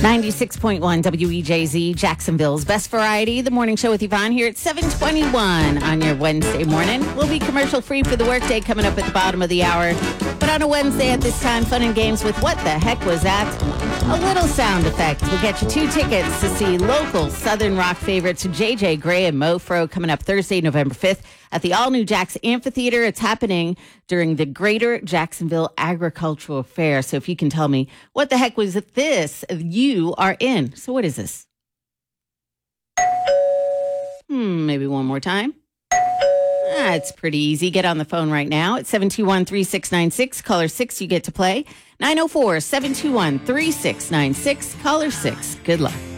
96.1 WEJZ, Jacksonville's best variety. The morning show with Yvonne here at 7:21 on your Wednesday morning. We'll be commercial free for the workday coming up at the bottom of the hour. But on a Wednesday at this time, fun and games with What the Heck Was That? A little sound effect. We'll get you 2 tickets to see local Southern rock favorites JJ Grey and Mofro coming up Thursday, November 5th at the all-new Jax Amphitheater. It's happening during the Greater Jacksonville Agricultural Fair. So if you can tell me, what the heck was this you are in? So what is this? Maybe one more time. It's pretty easy. Get on the phone right now at 721-3696. Caller 6, you get to play. 904-721-3696. Caller 6. Good luck.